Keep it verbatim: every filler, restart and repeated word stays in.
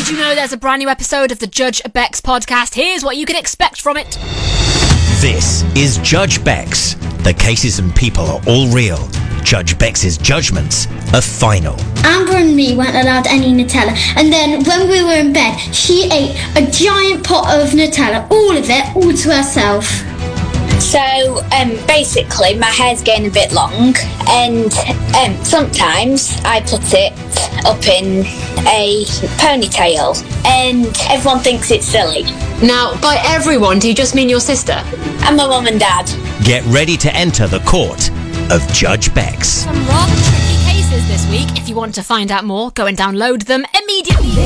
Did you know there's a brand new episode of the Judge Bex podcast? Here's what you can expect from it. This is Judge Bex. The cases and people are all real. Judge Bex's judgments are final. Amber and me weren't allowed any Nutella, and then when we were in bed, she ate a giant pot of Nutella, all of it, all to herself. So, um, basically, my hair's getting a bit long, and um, sometimes I put it up in a ponytail, and everyone thinks it's silly. Now, by everyone, do you just mean your sister? And my mum and dad. Get ready to enter the court of Judge Bex. Some rather tricky cases this week. If you want to find out more, go and download them immediately.